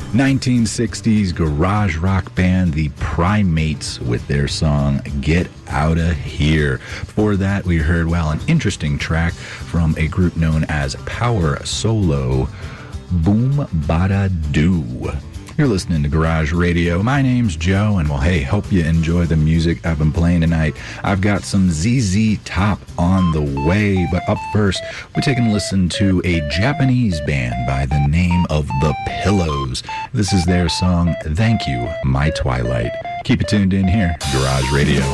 1960s garage rock band The Primates with their song Get Outta Here. Before that, we heard, an interesting track from a group known as Power Solo, Boom Bada Doo. You're listening to Garage Radio. My name's Joe, and hope you enjoy the music I've been playing tonight. I've got some ZZ Top on the way, but up first, we're taking a listen to a Japanese band by the name of The Pillows. This is their song, Thank You, My Twilight. Keep it tuned in here, Garage Radio.